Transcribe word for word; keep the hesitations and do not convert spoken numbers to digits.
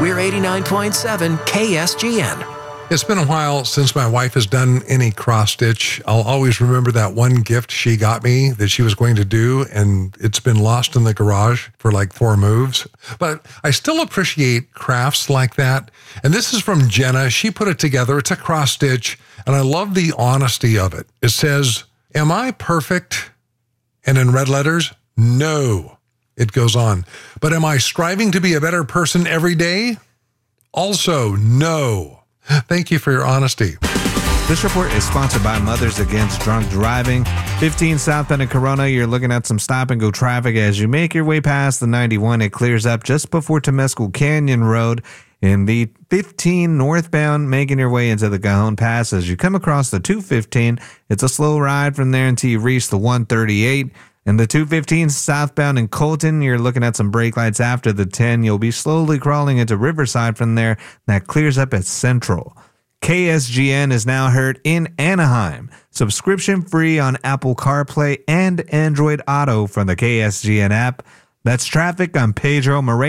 We're eighty-nine point seven K S G N. It's been a while since my wife has done any cross stitch. I'll always remember that one gift she got me that she was going to do, and it's been lost in the garage for like four moves. But I still appreciate crafts like that. And this is from Jenna. She put it together. It's a cross stitch, and I love the honesty of it. It says, "Am I perfect?" And in red letters, no. It goes on. "But am I striving to be a better person every day? Also, no." Thank you for your honesty. This report is sponsored by Mothers Against Drunk Driving. fifteen southbound in Corona, you're looking at some stop-and-go traffic as you make your way past the ninety-one. It clears up just before Temescal Canyon Road. In the fifteen northbound, making your way into the Cajon Pass. As you come across the two fifteen, it's a slow ride from there until you reach the one thirty-eight. And the two fifteen southbound in Colton, you're looking at some brake lights after the ten. You'll be slowly crawling into Riverside from there. That clears up at Central. K S G N is now heard in Anaheim. Subscription free on Apple CarPlay and Android Auto from the K S G N app. That's traffic. I'm Pedro Moreno.